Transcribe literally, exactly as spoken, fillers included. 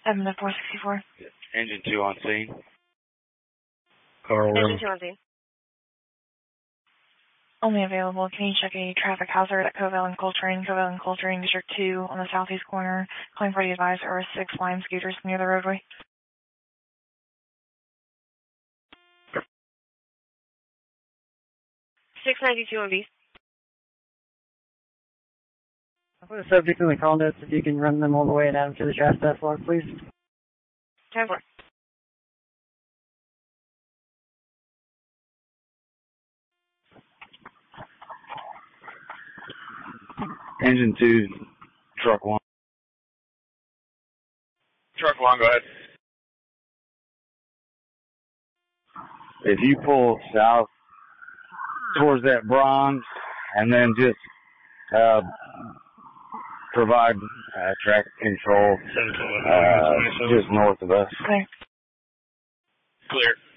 seven to four sixty-four. Engine two on scene. Carl Engine two on scene. Only available. Can you check a traffic hazard at Covell and Coltrane, Covell and Coltrane, District two on the southeast corner. Calling for the advised or six lime scooters near the roadway. six ninety-two on B. I'll put a subject in the call notes if you can run them all the way and add them to the draft death log, please. ten four. Engine two, truck one. Truck one, go ahead. If you pull south towards that bronze and then just uh, provide uh, traffic control uh, just north of us. Clear. Clear.